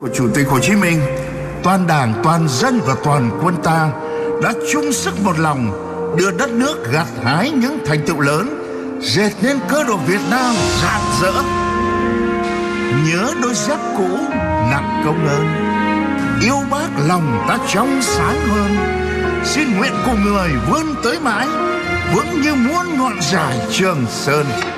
Của Chủ tịch Hồ Chí Minh, toàn Đảng, toàn dân và toàn quân ta đã chung sức một lòng đưa đất nước gặt hái những thành tựu lớn, dệt nên cơ đồ Việt Nam rạng rỡ. Nhớ đôi dép cũ nặng công ơn, yêu bác lòng ta trong sáng hơn. Xin nguyện cùng người vươn tới mãi, vững như muôn ngọn dài Trường Sơn.